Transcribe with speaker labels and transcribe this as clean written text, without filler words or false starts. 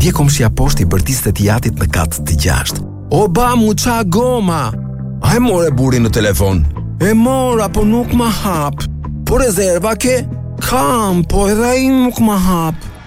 Speaker 1: Ndjekom si aposhti bërtisë të jatit në kat të 6. O ba mu qa goma. A e more burin në telefon? E mora, po nuk ma hap. Po rezerva ke? Kam, po edhe ai nuk ma hap.